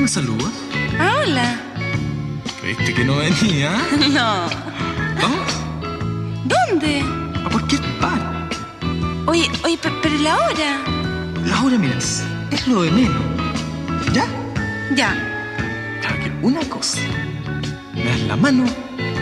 me saludas? Hola. ¿Creíste que no venía? No. ¿Vamos? ¿Dónde? ¿A cualquier parte? Oye, pero la hora. La hora, mira, es lo de menos. ¿Ya? Ya. Claro que una cosa. Me das la mano